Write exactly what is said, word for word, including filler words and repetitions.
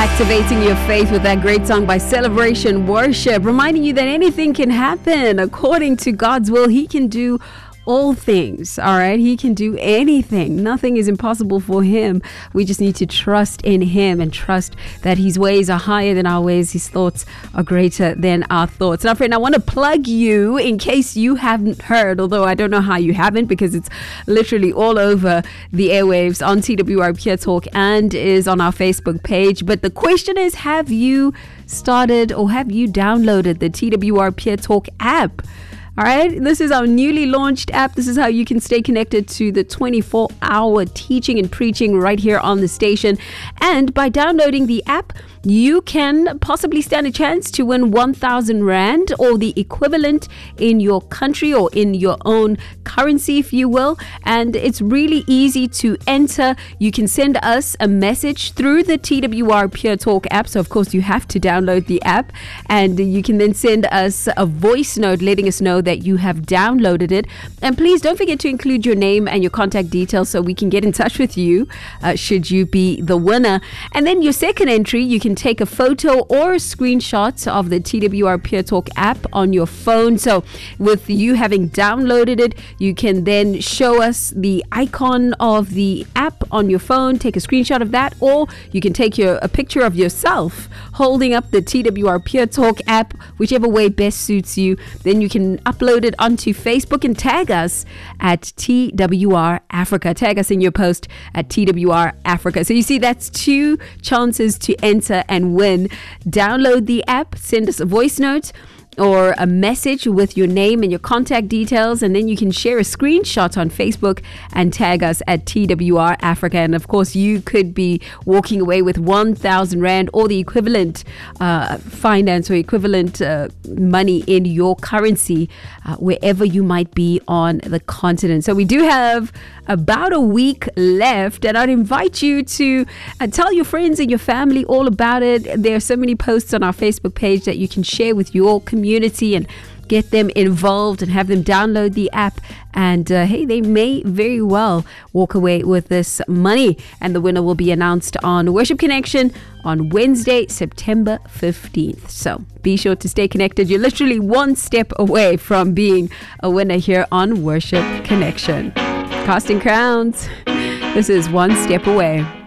Activating your faith with that great song by Celebration Worship, reminding you that anything can happen according to God's will. He can do all things, all right? He can do anything. Nothing is impossible for him. We just need to trust in him and trust that his ways are higher than our ways. His thoughts are greater than our thoughts. Now, friend, I want to plug you in case you haven't heard, although I don't know how you haven't because it's literally all over the airwaves on T W R Pure Talk and is on our Facebook page. But the question is, have you started or have you downloaded the T W R Pure Talk app? All right, this is our newly launched app. This is how you can stay connected to the twenty-four hour teaching and preaching right here on the station. And by downloading the app, you can possibly stand a chance to win one thousand rand or the equivalent in your country or in your own currency, if you will. And it's really easy to enter. You can send us a message through the T W R Pure Talk app. So, of course, you have to download the app. And you can then send us a voice note letting us know that you have downloaded it. And please don't forget to include your name and your contact details so we can get in touch with you uh, should you be the winner. And then your second entry, you can take a photo or a screenshot of the T W R Pure Talk app on your phone. So with you having downloaded it, you can then show us the icon of the app on your phone, take a screenshot of that, or you can take your a picture of yourself holding up the T W R Pure Talk app, whichever way best suits you. Then you can upload it onto Facebook and tag us at T W R Africa. Tag us in your post at T W R Africa. So you see, that's two chances to enter and win. Download the app, send us a voice note or a message with your name and your contact details, and then you can share a screenshot on Facebook and tag us at T W R Africa. And of course, you could be walking away with one thousand rand or the equivalent uh, finance or equivalent uh, money in your currency uh, wherever you might be on the continent. So we do have about a week left, and I'd invite you to uh, tell your friends and your family all about it. There are so many posts on our Facebook page that you can share with your community and get them involved and have them download the app. And uh, hey, they may very well walk away with this money, and the winner will be announced on Worship Connection on Wednesday, September fifteenth. So be sure to stay connected. You're literally one step away from being a winner here on Worship Connection. Casting crowns. This is One Step Away.